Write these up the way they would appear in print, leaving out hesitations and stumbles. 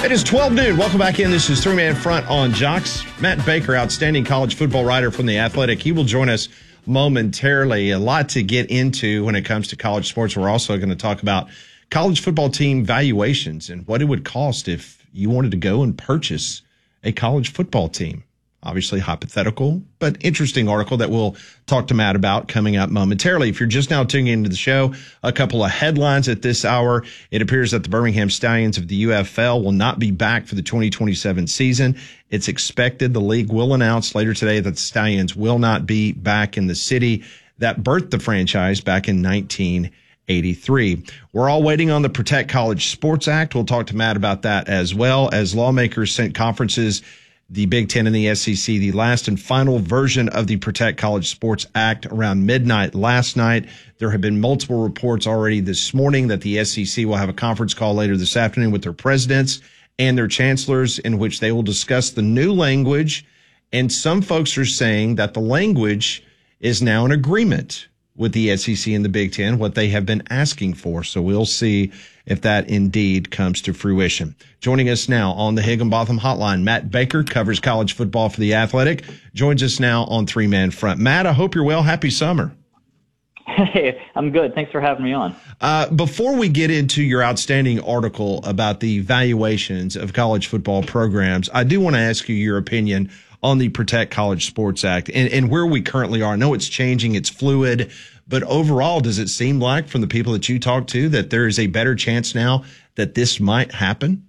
It is 12 noon. Welcome back in. This is Three Man Front on Jocks. Matt Baker, outstanding college football writer from The Athletic. He will join us momentarily. A lot to get into when it comes to college sports. We're also going to talk about college football team valuations and what it would cost if you wanted to go and purchase a college football team. Obviously hypothetical, but interesting article that we'll talk to Matt about coming up momentarily. If you're just now tuning into the show, a couple of headlines at this hour. It appears that the Birmingham Stallions of the UFL will not be back for the 2027 season. It's expected the league will announce later today that the Stallions will not be back in the city that birthed the franchise back in 1983. We're all waiting on the Protect College Sports Act. We'll talk to Matt about that as well, as lawmakers sent conferences, the Big Ten and the SEC, the last and final version of the Protect College Sports Act around midnight last night. There have been multiple reports already this morning that the SEC will have a conference call later this afternoon with their presidents and their chancellors in which they will discuss the new language. And some folks are saying that the language is now in agreement with the SEC and the Big Ten, what they have been asking for. So we'll see if that indeed comes to fruition. Joining us now on the Higginbotham Hotline, Matt Baker, covers college football for The Athletic, joins us now on Three Man Front. Matt, I hope you're well. Happy summer. Hey, I'm good. Thanks for having me on. Before we get into your outstanding article about the valuations of college football programs, I do want to ask you your opinion on the Protect College Sports Act and where we currently are. I know it's changing, it's fluid, but overall, does it seem like from the people that you talk to that there is a better chance now that this might happen?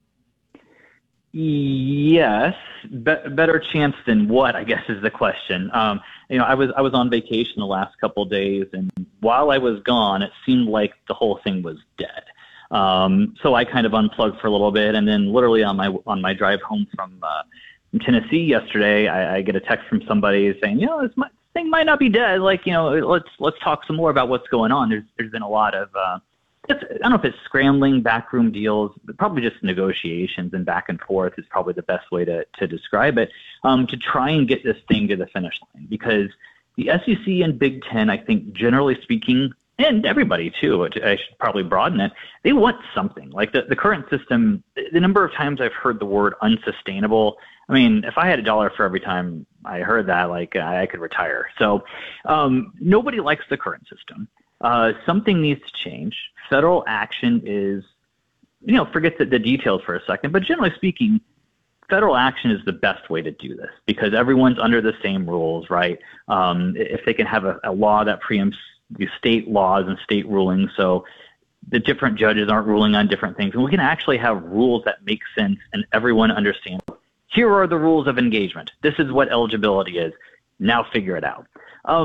Yes. Better chance than what, I guess, is the question. I was on vacation the last couple of days, and while I was gone, it seemed like the whole thing was dead. So I kind of unplugged for a little bit, and then literally on my drive home from Tennessee yesterday, I get a text from somebody saying, this thing might not be dead. Let's talk some more about what's going on. There's been a lot of, I don't know if it's scrambling, backroom deals, but probably just negotiations and back and forth is probably the best way to describe it, to try and get this thing to the finish line. Because the SEC and Big Ten, I think, generally speaking, and everybody too, I should probably broaden it, they want something. Like the current system, the number of times I've heard the word unsustainable, I mean, if I had $1 for every time I heard that, I could retire. So nobody likes the current system. Something needs to change. Federal action is, forget the details for a second, but generally speaking, federal action is the best way to do this because everyone's under the same rules, right? If they can have a law that preempts the state laws and state rulings, so the different judges aren't ruling on different things, and we can actually have rules that make sense and everyone understands. Here are the rules of engagement. This is what eligibility is. Now figure it out.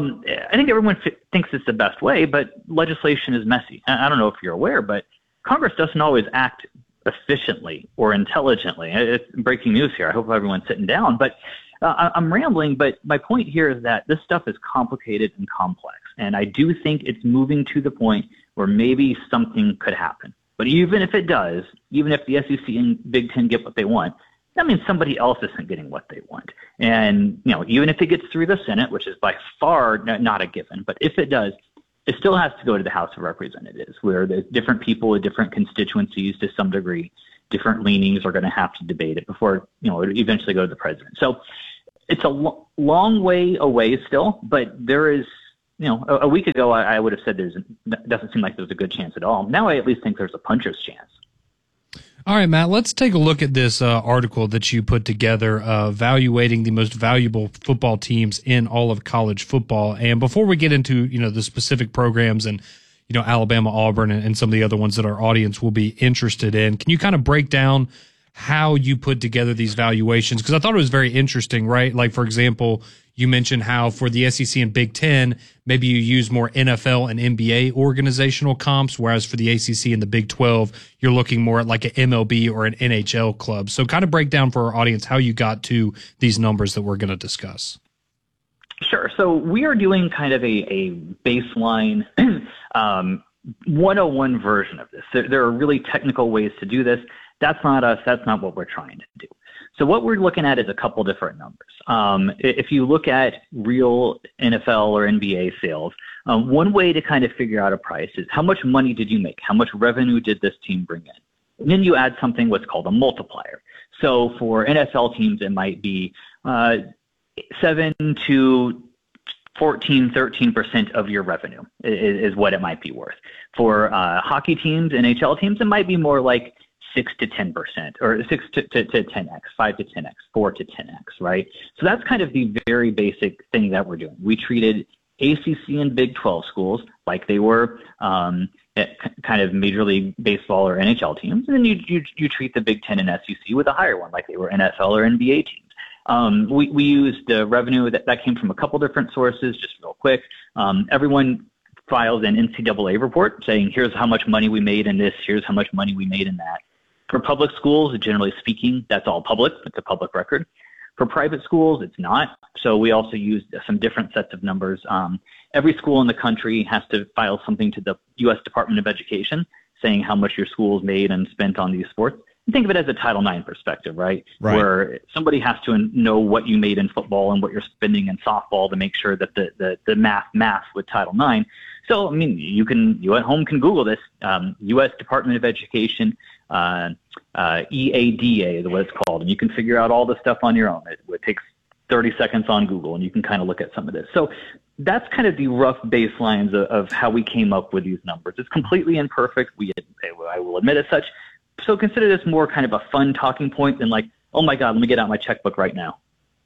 I think everyone thinks it's the best way, but legislation is messy. I don't know if you're aware, but Congress doesn't always act efficiently or intelligently. It's breaking news here. I hope everyone's sitting down. But I'm rambling, but my point here is that this stuff is complicated and complex. And I do think it's moving to the point where maybe something could happen. But even if it does, even if the SEC and Big Ten get what they want, that means somebody else isn't getting what they want. And, even if it gets through the Senate, which is by far not a given, but if it does, it still has to go to the House of Representatives, where there's different people with different constituencies to some degree, different leanings are going to have to debate it before, it eventually go to the president. So it's a long way away still, but there is, a week ago I would have said doesn't seem like there's a good chance at all. Now I at least think there's a puncher's chance. All right, Matt, let's take a look at this article that you put together, evaluating the most valuable football teams in all of college football. And before we get into, the specific programs and, Alabama, Auburn, and some of the other ones that our audience will be interested in, can you kind of break down how you put together these valuations? Because I thought it was very interesting, right? Like, for example, you mentioned how for the SEC and Big Ten, maybe you use more NFL and NBA organizational comps, whereas for the ACC and the Big 12, you're looking more at like an MLB or an NHL club. So kind of break down for our audience how you got to these numbers that we're going to discuss. Sure. So we are doing kind of a baseline 101 version of this. There are really technical ways to do this. That's not us. That's not what we're trying to do. So what we're looking at is a couple different numbers. If you look at real NFL or NBA sales, one way to kind of figure out a price is how much money did you make? How much revenue did this team bring in? And then you add something what's called a multiplier. So for NFL teams, it might be 7 to 14, 13% of your revenue is what it might be worth. For hockey teams, NHL teams, it might be more like 6 to 10%, or 6 to 10x, 5 to 10x, 4 to 10x, right? So that's kind of the very basic thing that we're doing. We treated ACC and Big 12 schools like they were kind of Major League Baseball or NHL teams, and then you treat the Big 10 and SEC with a higher one like they were NFL or NBA teams. We used the revenue that came from a couple different sources, just real quick. Everyone files an NCAA report saying, here's how much money we made in this, here's how much money we made in that. For public schools, generally speaking, that's all public. It's a public record. For private schools, it's not. So we also used some different sets of numbers. Every school in the country has to file something to the U.S. Department of Education saying how much your school's made and spent on these sports. Think of it as a Title IX perspective, right? Where somebody has to know what you made in football and what you're spending in softball to make sure that the math with Title IX. So, I mean, you at home can Google this. U.S. Department of Education, EADA is what it's called, and you can figure out all the stuff on your own. It takes 30 seconds on Google, and you can kind of look at some of this. So that's kind of the rough baselines of how we came up with these numbers. It's completely imperfect. I will admit as such. So consider this more kind of a fun talking point than like, oh my God, let me get out my checkbook right now.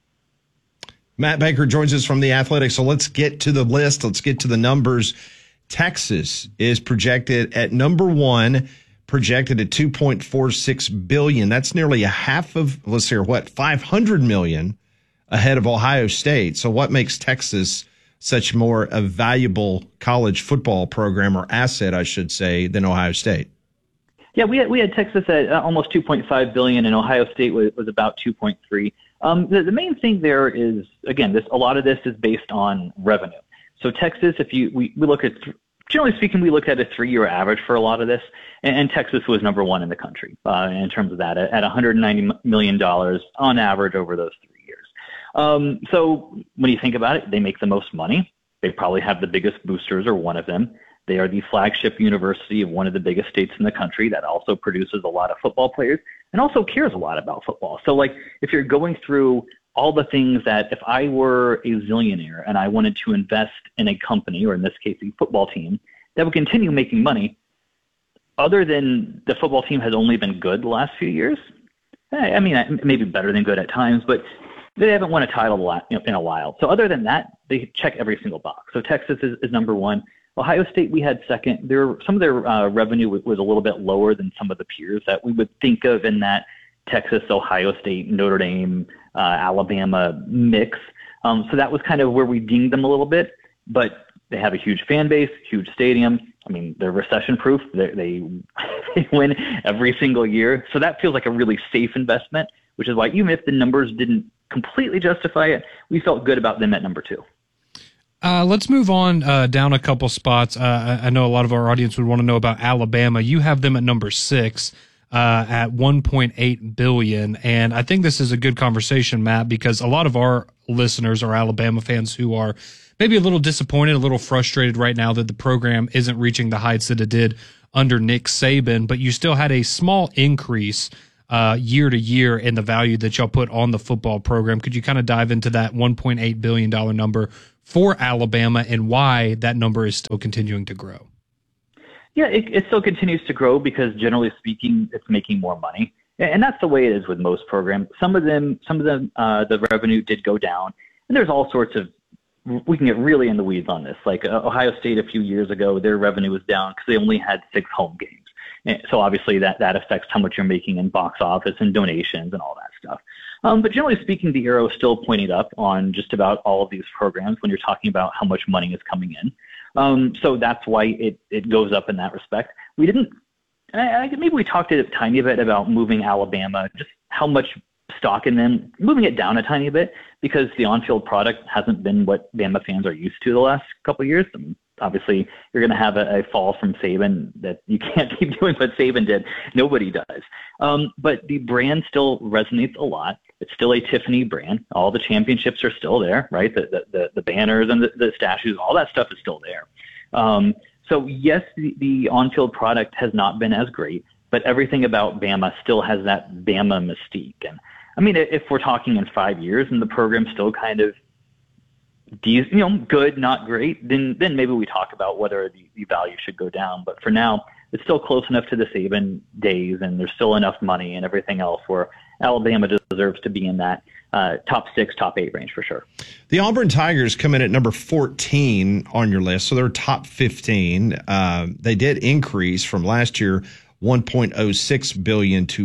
Matt Baker joins us from The Athletic. So let's get to the list. Let's get to the numbers. Texas is projected at number one, projected at $2.46 billion. That's nearly a half of, let's hear what, $500 million ahead of Ohio State. So what makes Texas such more a valuable college football program, or asset, I should say, than Ohio State? Yeah, we had Texas at almost $2.5 billion, and Ohio State was about 2.3. The main thing there is, again, a lot of this is based on revenue. So Texas, we look at, generally speaking, we looked at a 3-year average for a lot of this, and Texas was number one in the country in terms of that, at $190 million on average over those 3 years. So when you think about it, they make the most money. They probably have the biggest boosters, or one of them. They are the flagship university of one of the biggest states in the country that also produces a lot of football players and also cares a lot about football. So, like, if you're going through all the things that if I were a zillionaire and I wanted to invest in a company, or in this case, a football team, that would continue making money, other than the football team has only been good the last few years. I mean, maybe better than good at times, but they haven't won a title in a while. So other than that, they check every single box. So Texas is number one. Ohio State, we had second. Some of their revenue was a little bit lower than some of the peers that we would think of in that Texas, Ohio State, Notre Dame, Alabama mix. So that was kind of where we dinged them a little bit. But they have a huge fan base, huge stadium. I mean, they're recession-proof. They win every single year. So that feels like a really safe investment, which is why even if the numbers didn't completely justify it, we felt good about them at number two. Let's move on down a couple spots. I know a lot of our audience would want to know about Alabama. You have them at number 6 at $1.8 billion. And I think this is a good conversation, Matt, because a lot of our listeners are Alabama fans who are maybe a little disappointed, a little frustrated right now that the program isn't reaching the heights that it did under Nick Saban, but you still had a small increase year to year in the value that y'all put on the football program. Could you kind of dive into that $1.8 billion number for Alabama and why that number is still continuing to grow? Yeah, it still continues to grow because generally speaking, it's making more money. And that's the way it is with most programs. Some of them, the revenue did go down, and there's all sorts of, we can get really in the weeds on this. Like Ohio State a few years ago, their revenue was down because they only had 6 home games. And so obviously that affects how much you're making in box office and donations and all that stuff. But generally speaking, the arrow is still pointing up on just about all of these programs when you're talking about how much money is coming in. So that's why it goes up in that respect. We didn't, maybe we talked a tiny bit about moving Alabama, just how much stock in them, moving it down a tiny bit because the on-field product hasn't been what Bama fans are used to the last couple of years. And obviously, you're going to have a fall from Saban that you can't keep doing what Saban did. Nobody does. But the brand still resonates a lot. It's still a Tiffany brand. All the championships are still there, right? The banners and the statues, all that stuff is still there. So yes, the on-field product has not been as great. but everything about Bama still has that Bama mystique. And I mean, if we're talking in 5 years and the program's still kind of good, not great, then maybe we talk about whether the value should go down. But for now, it's still close enough to the Saban days, and there's still enough money and everything else where Alabama deserves to be in that top 6, top 8 range for sure. The Auburn Tigers come in at number 14 on your list, so they're top 15. They did increase from last year, $1.06 billion to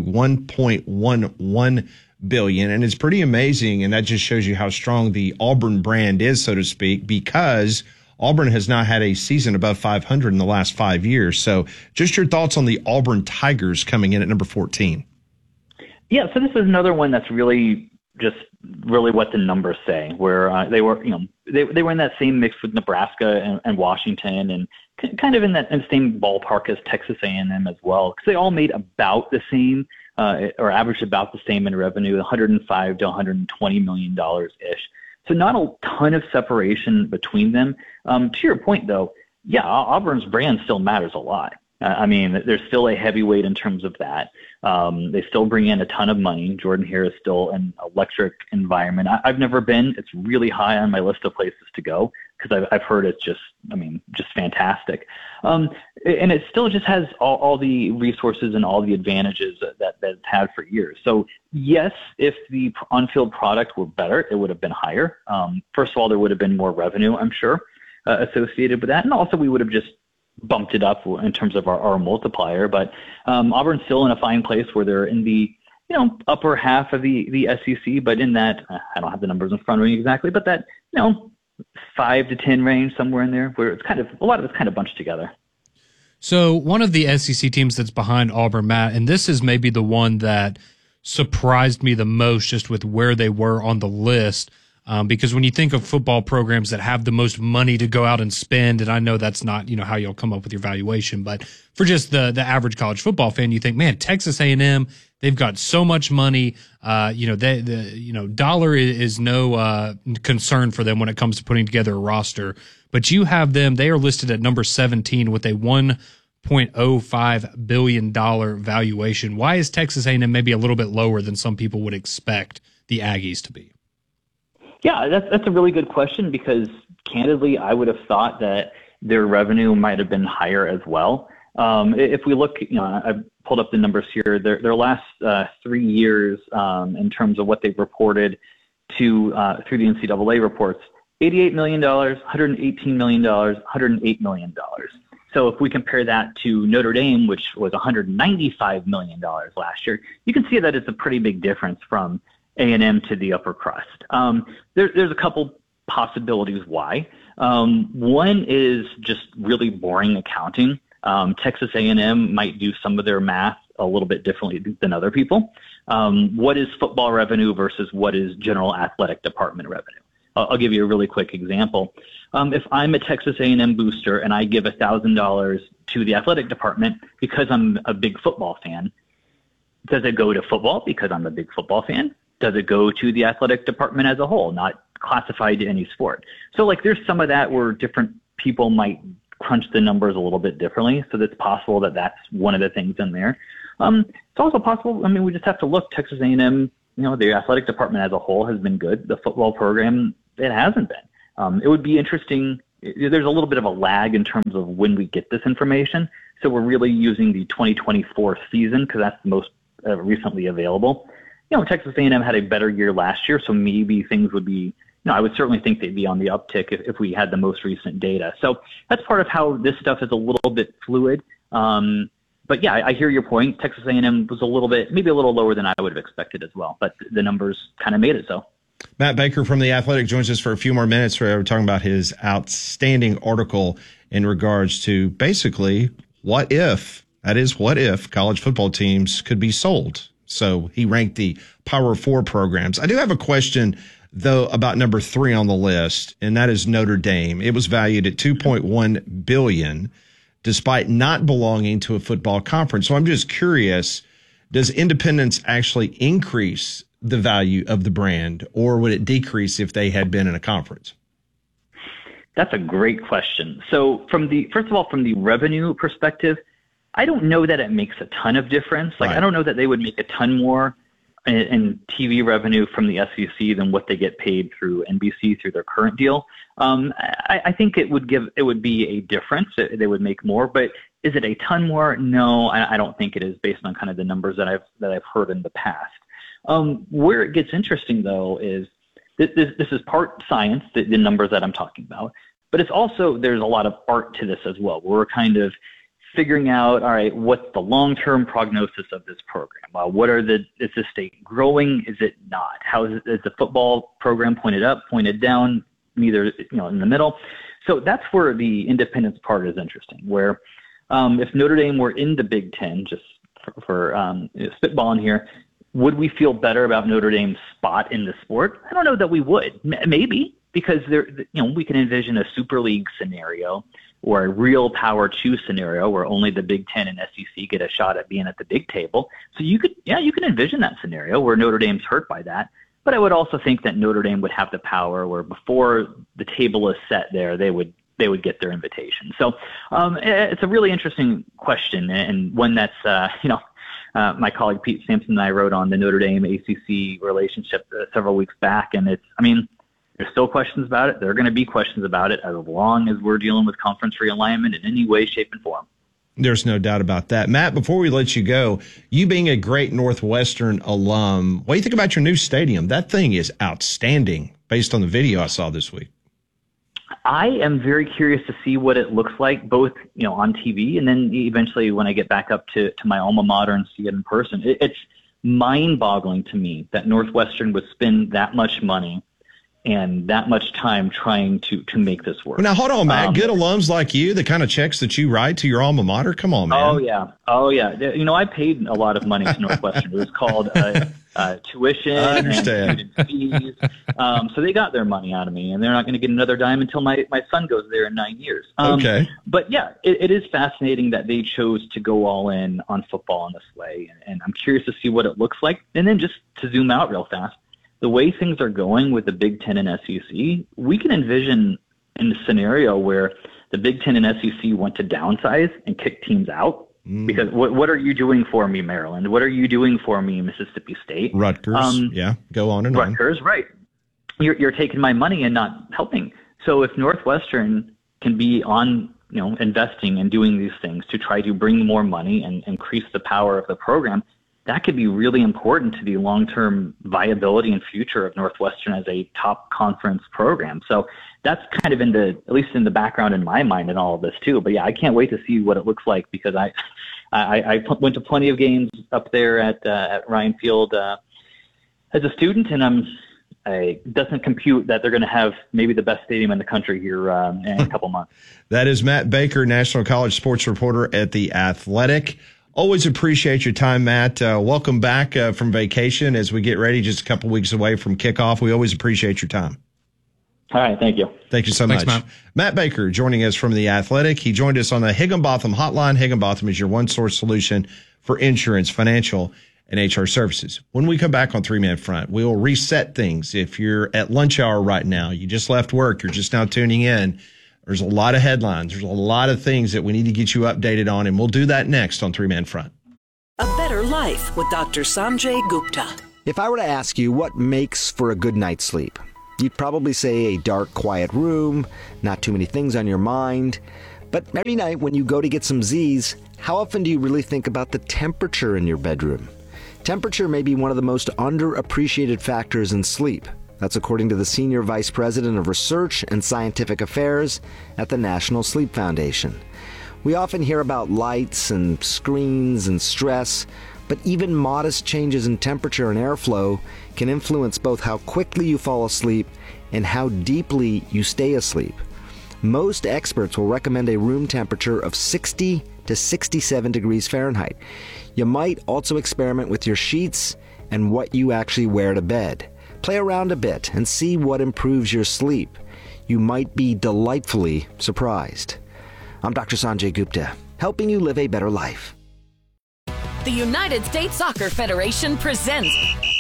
$1.11 billion, and it's pretty amazing, and that just shows you how strong the Auburn brand is, so to speak, because Auburn has not had a season above 500 in the last 5 years. So just your thoughts on the Auburn Tigers coming in at number 14. Yeah, so this is another one that's really what the numbers say, where they were, they were in that same mix with Nebraska and Washington, and kind of in that same ballpark as Texas A&M as well, because they all made about the same, or averaged about the same in revenue, $105 to $120 million ish. So not a ton of separation between them. To your point, though, yeah, Auburn's brand still matters a lot. I mean, there's still a heavyweight in terms of that. They still bring in a ton of money. Jordan-Hare is still an electric environment. I've never been. It's really high on my list of places to go because I've heard it's just fantastic. And it still just has all the resources and all the advantages that it's had for years. So yes, if the on-field product were better, it would have been higher. First of all, there would have been more revenue, I'm sure, associated with that. And also we would have just bumped it up in terms of our multiplier. But Auburn's still in a fine place where they're in the upper half of the SEC, but in that, I don't have the numbers in front of me exactly, but that 5 to 10 range, somewhere in there, where it's kind of, a lot of it's kind of bunched together. So one of the SEC teams that's behind Auburn, Matt, and this is maybe the one that surprised me the most just with where they were on the list, because when you think of football programs that have the most money to go out and spend, and I know that's not how you'll come up with your valuation, but for just the average college football fan, you think, man, Texas A&M, they've got so much money. Dollar is no concern for them when it comes to putting together a roster. But you have them; they are listed at number 17 with a $1.05 billion valuation. Why is Texas A&M maybe a little bit lower than some people would expect the Aggies to be? Yeah, that's a really good question because candidly, I would have thought that their revenue might have been higher as well. If we look, I pulled up the numbers here. Their last 3 years in terms of what they've reported through the NCAA reports, $88 million, $118 million, $108 million. So if we compare that to Notre Dame, which was $195 million last year, you can see that it's a pretty big difference from A&M to the upper crust. There's a couple possibilities why. One is just really boring accounting. Texas A&M might do some of their math a little bit differently than other people. What is football revenue versus what is general athletic department revenue? I'll give you a really quick example. If I'm a Texas A&M booster and I give $1,000 to the athletic department because I'm a big football fan, does it go to football because I'm a big football fan? Does it go to the athletic department as a whole, not classified to any sport? So there's some of that where different people might crunch the numbers a little bit differently. So it's possible that that's one of the things in there. It's also possible, we just have to look. Texas A&M, the athletic department as a whole has been good. The football program, it hasn't been. It would be interesting. There's a little bit of a lag in terms of when we get this information. So we're really using the 2024 season because that's the most recently available. Texas A&M had a better year last year, so maybe things would be, I would certainly think they'd be on the uptick if we had the most recent data. So that's part of how this stuff is a little bit fluid. But yeah, I hear your point. Texas A&M was maybe a little lower than I would have expected as well, but the numbers kind of made it so. Matt Baker from The Athletic joins us for a few more minutes. We're talking about his outstanding article in regards to basically what if college football teams could be sold. So he ranked the Power 4 programs. I do have a question, though, about number 3 on the list, and that is Notre Dame. It was valued at $2.1 billion, despite not belonging to a football conference. So I'm just curious, does independence actually increase the value of the brand, or would it decrease if they had been in a conference? That's a great question. So from the revenue perspective, I don't know that it makes a ton of difference. Like, Right. I don't know that they would make a ton more in TV revenue from the SEC than what they get paid through NBC through their current deal. I think it would be a difference. They would make more, but is it a ton more? No, I don't think it is, based on kind of the numbers that I've heard in the past. Where it gets interesting, though, is this is part science, the numbers that I'm talking about, but it's also, there's a lot of art to this as well. We're kind of figuring out, all right, what's the long-term prognosis of this program? Is the state growing? Is it not? How is the football program pointed up, pointed down, neither, in the middle? So that's where the independence part is interesting, where if Notre Dame were in the Big Ten, just for spitballing here, would we feel better about Notre Dame's spot in the sport? I don't know that we would. Maybe, because we can envision a Super League scenario or a real Power 2 scenario where only the Big Ten and SEC get a shot at being at the big table. So you can envision that scenario where Notre Dame's hurt by that. But I would also think that Notre Dame would have the power where before the table is set there, they would get their invitation. So it's a really interesting question, and one that's, my colleague Pete Sampson and I wrote on the Notre Dame ACC relationship several weeks back, and there's still questions about it. There are going to be questions about it as long as we're dealing with conference realignment in any way, shape, and form. There's no doubt about that. Matt, before we let you go, you being a great Northwestern alum, what do you think about your new stadium? That thing is outstanding based on the video I saw this week. I am very curious to see what it looks like, both on TV and then eventually when I get back up to my alma mater and see it in person. It's mind-boggling to me that Northwestern would spend that much money and that much time trying to make this work. Now, hold on, Matt. Good alums like you, the kind of checks that you write to your alma mater, come on, man. Oh, yeah. I paid a lot of money to Northwestern. It was called tuition and student fees. So they got their money out of me, and they're not going to get another dime until my son goes there in 9 years. Okay. But, yeah, it is fascinating that they chose to go all in on football in this way, and I'm curious to see what it looks like. And then just to zoom out real fast, the way things are going with the Big Ten and SEC, we can envision in a scenario where the Big Ten and SEC want to downsize and kick teams out. Because what are you doing for me, Maryland? What are you doing for me, Mississippi State? Rutgers, go on and on. Rutgers, right. You're taking my money and not helping. So if Northwestern can be on, investing and doing these things to try to bring more money and increase the power of the program, that could be really important to the long-term viability and future of Northwestern as a top conference program. So that's kind of at least in the background in my mind in all of this too. But yeah, I can't wait to see what it looks like, because I went to plenty of games up there at Ryan Field as a student, and it doesn't compute that they're going to have maybe the best stadium in the country here in a couple months. That is Matt Baker, National College Sports Reporter at The Athletic. Always appreciate your time, Matt. Welcome back from vacation as we get ready, just a couple weeks away from kickoff. We always appreciate your time. All right. Thank you. Thank you so much. Matt Baker joining us from The Athletic. He joined us on the Higginbotham hotline. Higginbotham is your one-source solution for insurance, financial, and HR services. When we come back on Three Man Front, we will reset things. If you're at lunch hour right now, you just left work, you're just now tuning in, there's a lot of headlines. There's a lot of things that we need to get you updated on, and we'll do that next on Three Man Front. A Better Life with Dr. Sanjay Gupta. If I were to ask you what makes for a good night's sleep, you'd probably say a dark, quiet room, not too many things on your mind. But every night when you go to get some Z's, how often do you really think about the temperature in your bedroom? Temperature may be one of the most underappreciated factors in sleep. That's according to the Senior Vice President of Research and Scientific Affairs at the National Sleep Foundation. We often hear about lights and screens and stress, but even modest changes in temperature and airflow can influence both how quickly you fall asleep and how deeply you stay asleep. Most experts will recommend a room temperature of 60 to 67 degrees Fahrenheit. You might also experiment with your sheets and what you actually wear to bed. Play around a bit and see what improves your sleep. You might be delightfully surprised. I'm Dr. Sanjay Gupta, helping you live a better life. The United States Soccer Federation presents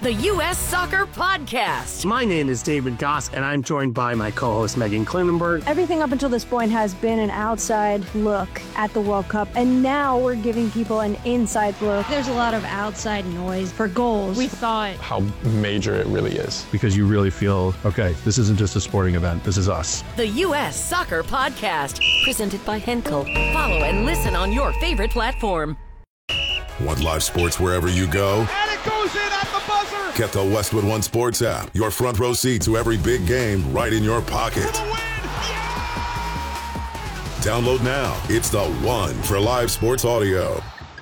the U.S. Soccer Podcast. My name is David Goss, and I'm joined by my co-host Megan Klinenberg. Everything up until this point has been an outside look at the World Cup, and now we're giving people an inside look. There's a lot of outside noise for goals. We thought how major it really is. Because you really feel, okay, this isn't just a sporting event, this is us. The U.S. Soccer Podcast, presented by Henkel. Follow and listen on your favorite platform. Want live sports wherever you go? And it goes in at the buzzer! Get the Westwood One Sports app. Your front row seat to every big game right in your pocket. For the win! Yeah! Download now. It's the one for live sports audio.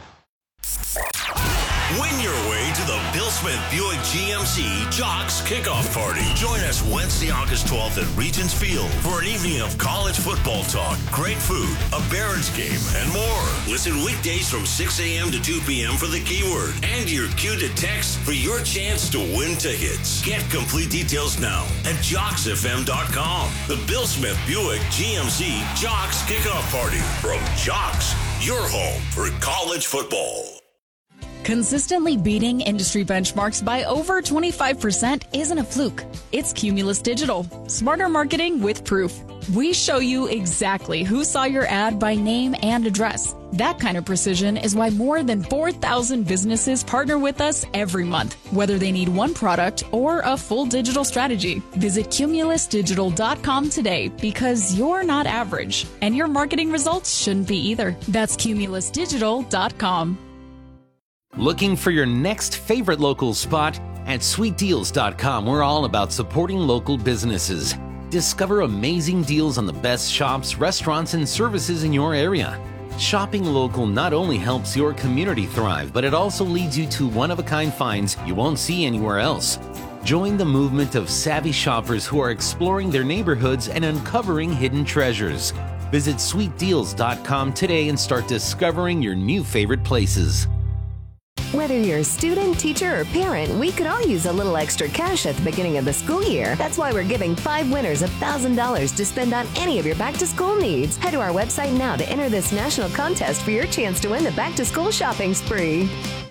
Win your way to the Bill Smith Buick GMC Jocks Kickoff Party. Join us Wednesday, August 12th at Regents Field for an evening of college football talk, great food, a Barons game, and more. Listen weekdays from 6 a.m. to 2 p.m. for the keyword and your cue to text for your chance to win tickets. Get complete details now at JocksFM.com. The Bill Smith Buick GMC Jocks Kickoff Party from Jocks, your home for college football. Consistently beating industry benchmarks by over 25% isn't a fluke. It's Cumulus Digital. Smarter marketing with proof. We show you exactly who saw your ad by name and address. That kind of precision is why more than 4,000 businesses partner with us every month, whether they need one product or a full digital strategy. Visit cumulusdigital.com today because you're not average, and your marketing results shouldn't be either. That's cumulusdigital.com. Looking for your next favorite local spot? At sweetdeals.com, we're all about supporting local businesses. Discover amazing deals on the best shops, restaurants, and services in your area. Shopping local not only helps your community thrive, but it also leads you to one-of-a-kind finds you won't see anywhere else. Join the movement of savvy shoppers who are exploring their neighborhoods and uncovering hidden treasures. Visit sweetdeals.com today and start discovering your new favorite places. Whether you're a student, teacher, or parent, we could all use a little extra cash at the beginning of the school year. That's why we're giving 5 winners $1,000 to spend on any of your back-to-school needs. Head to our website now to enter this national contest for your chance to win the back-to-school shopping spree.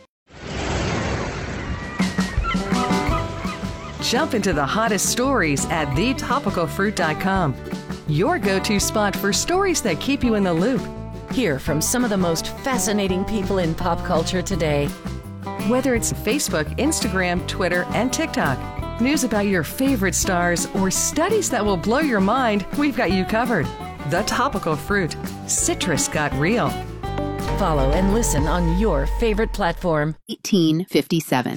Jump into the hottest stories at thetopicalfruit.com. Your go-to spot for stories that keep you in the loop. Hear from some of the most fascinating people in pop culture today. Whether it's Facebook, Instagram, Twitter, and TikTok, news about your favorite stars, or studies that will blow your mind, we've got you covered. The Topical Fruit. Citrus got real. Follow and listen on your favorite platform. 1857.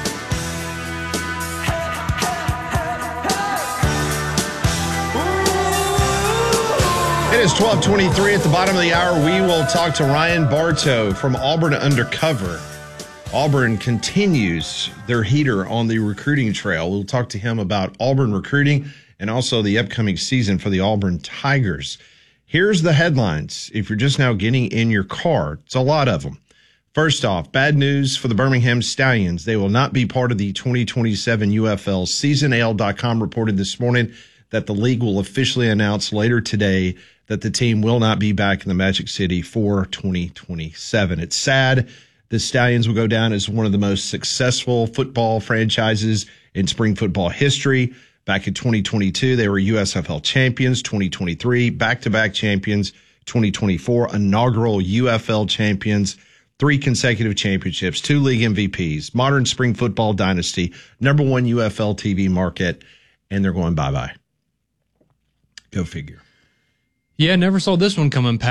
It is 12:23 at the bottom of the hour. We will talk to Ryan Bartow from Auburn Undercover. Auburn continues their heater on the recruiting trail. We'll talk to him about Auburn recruiting and also the upcoming season for the Auburn Tigers. Here's the headlines. If you're just now getting in your car, it's a lot of them. First off, bad news for the Birmingham Stallions. They will not be part of the 2027 UFL season. AL.com reported this morning that the league will officially announce later today that the team will not be back in the Magic City for 2027. It's sad. The Stallions will go down as one of the most successful football franchises in spring football history. Back in 2022, they were USFL champions. 2023, back-to-back champions. 2024, inaugural UFL champions. 3 consecutive championships, 2 league MVPs, modern spring football dynasty, #1 UFL TV market, and they're going bye-bye. Go figure. Yeah, never saw this one coming.